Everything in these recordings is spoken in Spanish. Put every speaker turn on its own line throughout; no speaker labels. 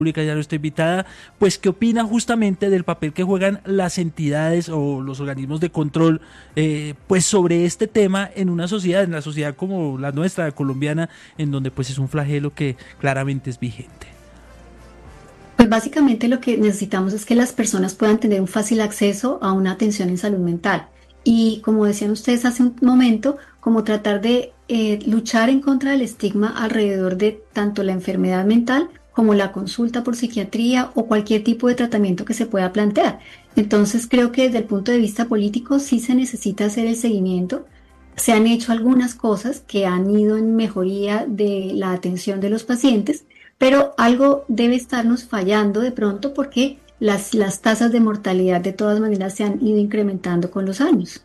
ya no está invitada, pues qué opina justamente del papel que juegan las entidades o los organismos de control pues sobre este tema en una sociedad, en la sociedad como la nuestra, colombiana, en donde pues es un flagelo que claramente es vigente.
Pues básicamente lo que necesitamos es que las personas puedan tener un fácil acceso a una atención en salud mental. Y como decían ustedes hace un momento, como tratar de luchar en contra del estigma alrededor de tanto la enfermedad mental como la consulta por psiquiatría o cualquier tipo de tratamiento que se pueda plantear. Entonces creo que desde el punto de vista político sí se necesita hacer el seguimiento. Se han hecho algunas cosas que han ido en mejoría de la atención de los pacientes, pero algo debe estarnos fallando de pronto porque las tasas de mortalidad de todas maneras se han ido incrementando con los años.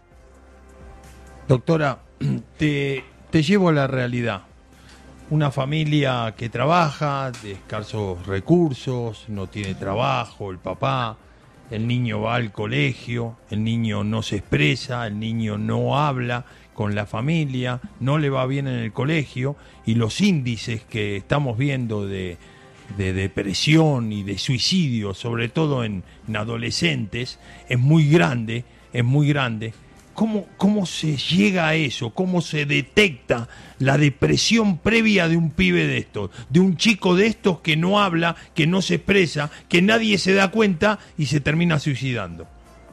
Doctora, te llevo a la realidad. Una familia que trabaja, de escasos recursos, no tiene trabajo, el papá, el niño va al colegio, el niño no se expresa, el niño no habla con la familia, no le va bien en el colegio, y los índices que estamos viendo de depresión y de suicidio, sobre todo en adolescentes, es muy grande, es muy grande. ¿Cómo se llega a eso? ¿Cómo se detecta la depresión previa de un pibe de estos? De un chico de estos que no habla, que no se expresa, que nadie se da cuenta y se termina suicidando.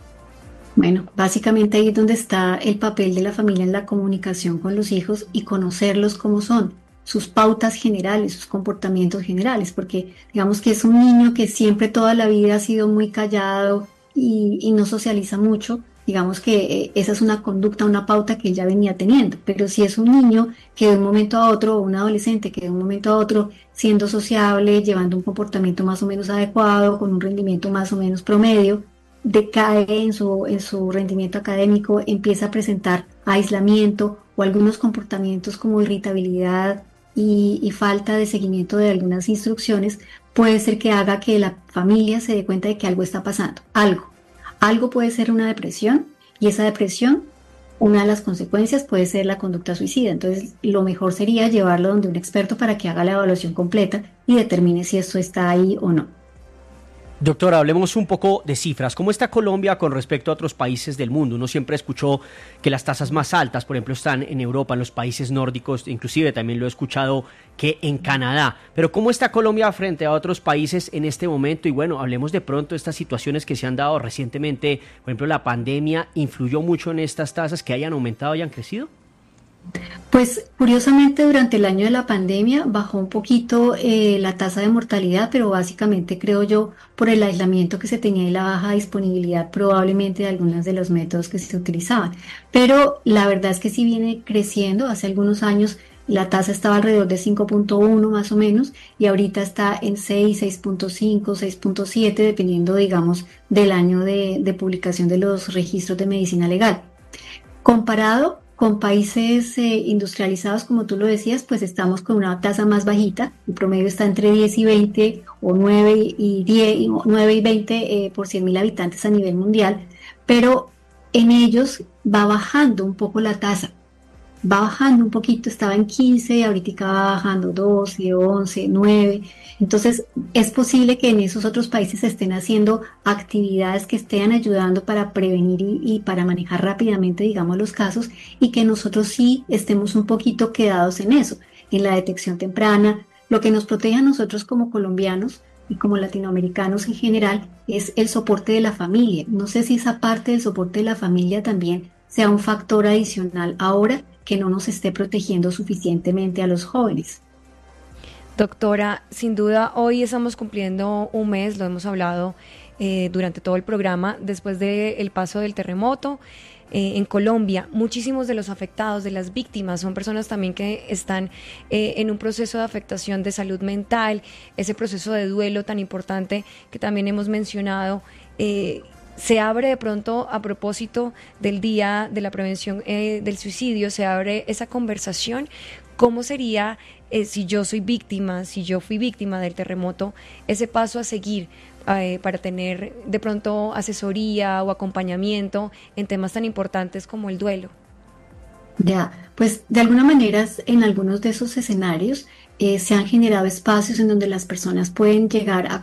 Bueno, básicamente ahí es donde está el papel de la familia en la comunicación con los hijos y conocerlos como son, sus pautas generales, sus comportamientos generales, porque digamos que es un niño que siempre toda la vida ha sido muy callado y no socializa mucho. Digamos que esa es una conducta, una pauta que él ya venía teniendo, pero si es un niño que de un momento a otro, o un adolescente que de un momento a otro, siendo sociable, llevando un comportamiento más o menos adecuado, con un rendimiento más o menos promedio, decae en su rendimiento académico, empieza a presentar aislamiento o algunos comportamientos como irritabilidad y falta de seguimiento de algunas instrucciones, puede ser que haga que la familia se dé cuenta de que algo está pasando, algo puede ser una depresión y esa depresión, una de las consecuencias puede ser la conducta suicida. Entonces, lo mejor sería llevarlo donde un experto para que haga la evaluación completa y determine si esto está ahí o no.
Doctora, hablemos un poco de cifras. ¿Cómo está Colombia con respecto a otros países del mundo? Uno siempre escuchó que las tasas más altas, por ejemplo, están en Europa, en los países nórdicos, inclusive también lo he escuchado que en Canadá. Pero ¿cómo está Colombia frente a otros países en este momento? Y bueno, hablemos de pronto de estas situaciones que se han dado recientemente. Por ejemplo, la pandemia influyó mucho en estas tasas que hayan aumentado y han crecido.
Pues curiosamente durante el año de la pandemia bajó un poquito la tasa de mortalidad, pero básicamente creo yo por el aislamiento que se tenía y la baja disponibilidad probablemente de algunos de los métodos que se utilizaban. Pero la verdad es que sí viene creciendo. Hace algunos años la tasa estaba alrededor de 5.1 más o menos y ahorita está en 6, 6.5, 6.7 dependiendo digamos del año de publicación de los registros de medicina legal. Comparado con países industrializados, como tú lo decías, pues estamos con una tasa más bajita. El promedio está entre 10 y 20 o 9 y 10, 9 y 20 por 100.000 habitantes a nivel mundial, pero en ellos va bajando un poco la tasa. Va bajando un poquito, estaba en 15, ahorita va bajando 12, 11, 9. Entonces, es posible que en esos otros países se estén haciendo actividades que estén ayudando para prevenir y para manejar rápidamente, digamos, los casos, y que nosotros sí estemos un poquito quedados en eso, en la detección temprana. Lo que nos protege a nosotros como colombianos y como latinoamericanos en general es el soporte de la familia. No sé si esa parte del soporte de la familia también sea un factor adicional ahora que no nos esté protegiendo suficientemente a los jóvenes.
Doctora, sin duda hoy estamos cumpliendo un mes, lo hemos hablado durante todo el programa, después del paso del terremoto. En Colombia, muchísimos de los afectados, de las víctimas, son personas también que están en un proceso de afectación de salud mental, ese proceso de duelo tan importante que también hemos mencionado. Se abre de pronto, a propósito del Día de la Prevención del Suicidio, se abre esa conversación. ¿Cómo sería si yo soy víctima, si yo fui víctima del terremoto, ese paso a seguir para tener de pronto asesoría o acompañamiento en temas tan importantes como el duelo?
Ya, pues de alguna manera en algunos de esos escenarios se han generado espacios en donde las personas pueden llegar a